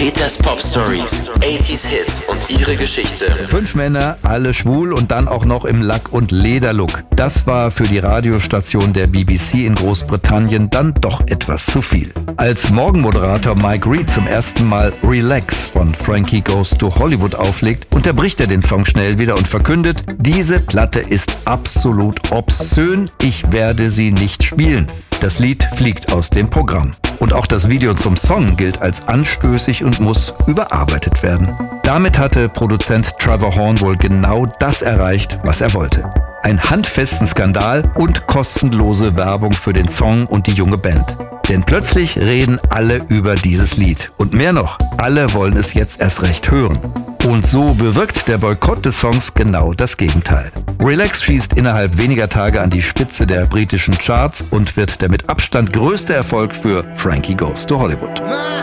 Peters Pop Stories, 80s Hits und ihre Geschichte. 5 Männer, alle schwul und dann auch noch im Lack- und Lederlook. Das war für die Radiostation der BBC in Großbritannien dann doch etwas zu viel. Als Morgenmoderator Mike Reid zum ersten Mal Relax von Frankie Goes to Hollywood auflegt, unterbricht er den Song schnell wieder und verkündet, diese Platte ist absolut obszön, ich werde sie nicht spielen. Das Lied fliegt aus dem Programm. Und auch das Video zum Song gilt als anstößig und muss überarbeitet werden. Damit hatte Produzent Trevor Horn wohl genau das erreicht, was er wollte. Einen handfesten Skandal und kostenlose Werbung für den Song und die junge Band. Denn plötzlich reden alle über dieses Lied. Und mehr noch, alle wollen es jetzt erst recht hören. Und so bewirkt der Boykott des Songs genau das Gegenteil. Relax schießt innerhalb weniger Tage an die Spitze der britischen Charts und wird der mit Abstand größte Erfolg für Frankie Goes to Hollywood. My